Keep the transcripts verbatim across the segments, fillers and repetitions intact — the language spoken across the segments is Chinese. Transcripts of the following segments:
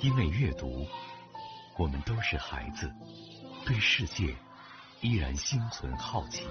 因为阅读，我们都是孩子，对世界依然心存好奇。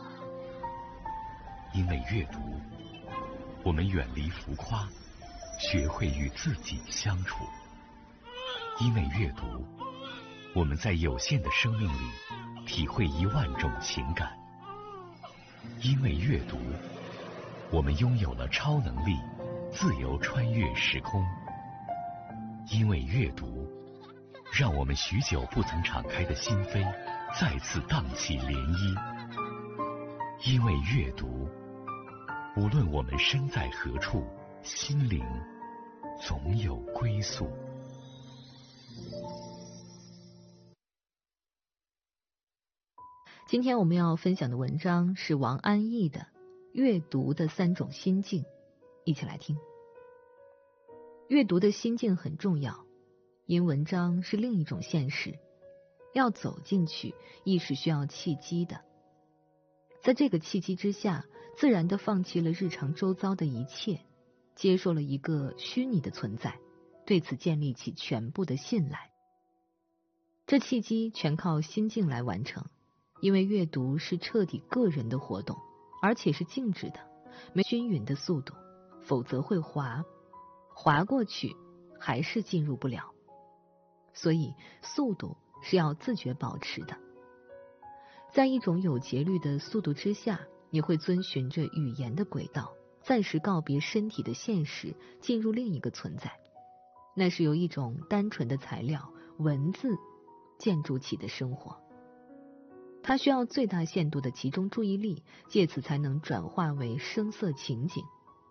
因为阅读，我们远离浮夸，学会与自己相处。因为阅读，我们在有限的生命里体会一万种情感。因为阅读，我们拥有了超能力，自由穿越时空。因为阅读，让我们许久不曾敞开的心扉再次荡起涟漪。因为阅读，无论我们身在何处，心灵总有归宿。 今天我们要分享的文章是王安忆的《阅读的三种心境》，一起来听。阅读的心境很重要，因文章是另一种现实，要走进去亦是需要契机的。在这个契机之下，自然地放弃了日常周遭的一切，接受了一个虚拟的存在，对此建立起全部的信赖。这契机全靠心境来完成，因为阅读是彻底个人的活动，而且是静止的，没均匀的速度，否则会滑，滑过去还是进入不了。所以速度是要自觉保持的。在一种有节律的速度之下，你会遵循着语言的轨道，暂时告别身体的现实，进入另一个存在。那是由一种单纯的材料文字建筑起的生活，它需要最大限度的集中注意力，借此才能转化为声色情景。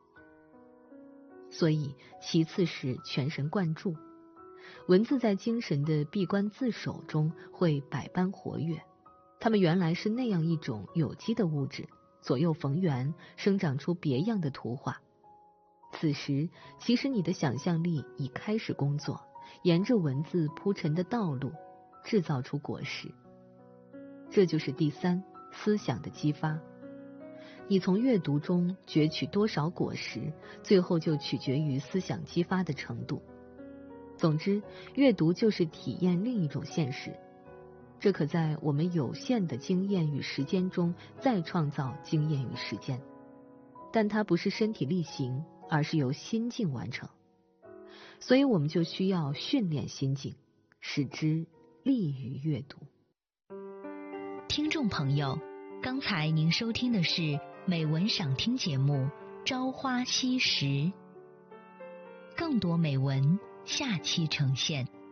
所以其次是全神贯注，文字在精神的闭关自守中会百般活跃，它们原来是那样一种有机的物质，左右逢源，生长出别样的图画。此时其实你的想象力已开始工作，沿着文字铺陈的道路制造出果实。这就是第三，思想的激发。你从阅读中攫取多少果实，最后就取决于思想激发的程度。总之，阅读就是体验另一种现实，这可在我们有限的经验与时间中再创造经验与时间，但它不是身体力行，而是由心境完成。所以我们就需要训练心境，使之利于阅读。 听众朋友，刚才您收听的是美文赏听节目《朝花夕拾》，更多美文下期呈现。